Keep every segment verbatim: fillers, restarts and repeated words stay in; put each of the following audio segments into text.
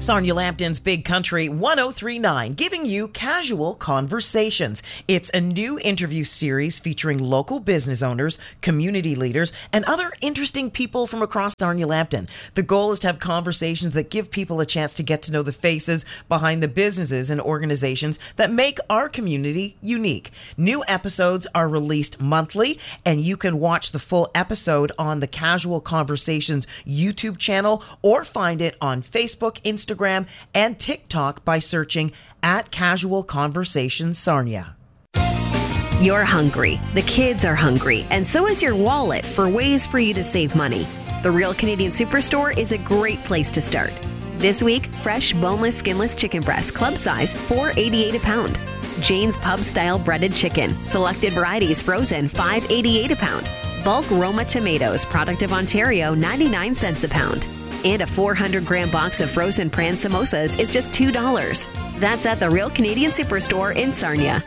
Sarnia Lambton's Big Country one oh three point nine, giving you Casual Conversations. It's a new interview series featuring local business owners, community leaders, and other interesting people from across Sarnia Lambton. The goal is to have conversations that give people a chance to get to know the faces behind the businesses and organizations that make our community unique. New episodes are released monthly, and you can watch the full episode on the Casual Conversations YouTube channel or find it on Facebook, Instagram, and TikTok by searching at Casual Conversations Sarnia. You're hungry, the kids are hungry, and so is your wallet for ways for you to save money. The Real Canadian Superstore is a great place to start. This week, fresh, boneless, skinless chicken breast, club size, four dollars and eighty-eight cents a pound. Jane's Pub-style breaded chicken, selected varieties frozen, five dollars and eighty-eight cents a pound. Bulk Roma tomatoes, product of Ontario, ninety-nine cents a pound. And a four hundred gram box of frozen prawn samosas is just two dollars. That's at the Real Canadian Superstore in Sarnia.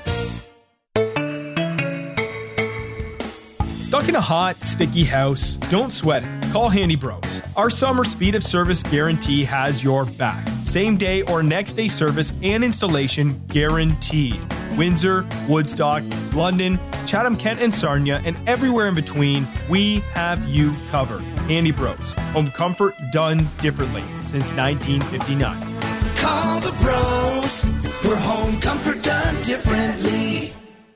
Stuck in a hot, sticky house? Don't sweat it. Call Handy Bros. Our summer speed of service guarantee has your back. Same day or next day service and installation guaranteed. Windsor, Woodstock, London, Chatham-Kent and Sarnia, and everywhere in between, we have you covered. Handy Bros. Home comfort done differently since nineteen fifty-nine. Call the pros for home comfort done differently.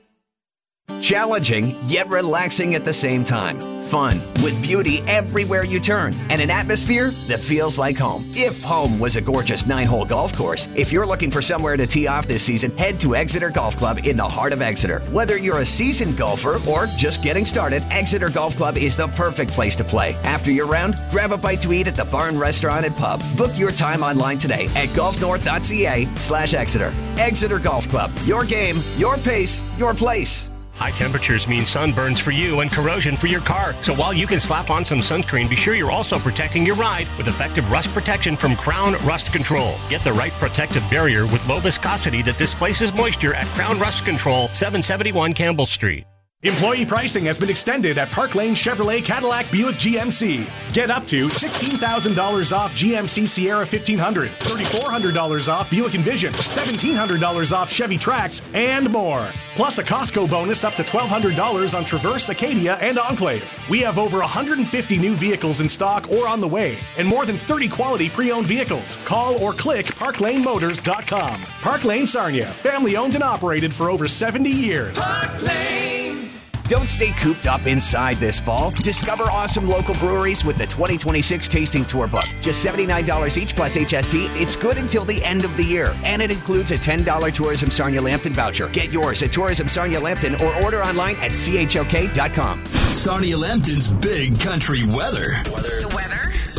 Challenging, yet relaxing at the same time. Fun, with beauty everywhere you turn, and an atmosphere that feels like home. If home was a gorgeous nine-hole golf course, if you're looking for somewhere to tee off this season, head to Exeter Golf Club in the heart of Exeter. Whether you're a seasoned golfer or just getting started, Exeter Golf Club is the perfect place to play. After your round, grab a bite to eat at the Barn Restaurant and Pub. Book your time online today at golfnorth.ca slash Exeter. Exeter Golf Club. Your game, your pace, your place. High temperatures mean sunburns for you and corrosion for your car. So while you can slap on some sunscreen, be sure you're also protecting your ride with effective rust protection from Crown Rust Control. Get the right protective barrier with low viscosity that displaces moisture at Crown Rust Control, seven seventy-one Campbell Street. Employee pricing has been extended at Park Lane Chevrolet Cadillac Buick G M C. Get up to sixteen thousand dollars off G M C Sierra fifteen hundred, three thousand four hundred dollars off Buick Envision, seventeen hundred dollars off Chevy Trax, and more. Plus a Costco bonus up to twelve hundred dollars on Traverse, Acadia, and Enclave. We have over one hundred fifty new vehicles in stock or on the way, and more than thirty quality pre-owned vehicles. Call or click park lane motors dot com. Park Lane Sarnia, family owned and operated for over seventy years. Park Lane. Don't stay cooped up inside this fall. Discover awesome local breweries with the twenty twenty-six Tasting Tour Book. Just seventy-nine dollars each plus H S T. It's good until the end of the year. And it includes a ten dollars Tourism Sarnia Lambton voucher. Get yours at Tourism Sarnia Lambton or order online at C H O K dot com. Sarnia Lambton's Big Country weather. The weather.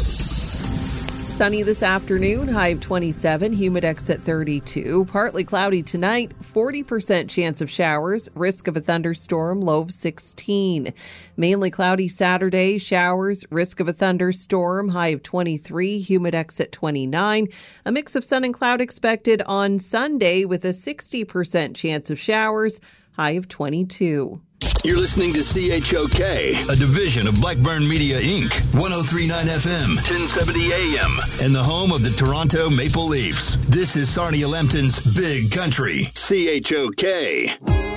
Sunny this afternoon, high of twenty-seven, humidex at thirty-two. Partly cloudy tonight, forty percent chance of showers, risk of a thunderstorm, low of sixteen. Mainly cloudy Saturday, showers, risk of a thunderstorm, high of twenty-three, humidex at twenty-nine. A mix of sun and cloud expected on Sunday with a sixty percent chance of showers, high of twenty-two. You're listening to C H O K, a division of Blackburn Media, Incorporated, one oh three point nine F M, ten seventy A M, and the home of the Toronto Maple Leafs. This is Sarnia Lambton's Big Country, C H O K.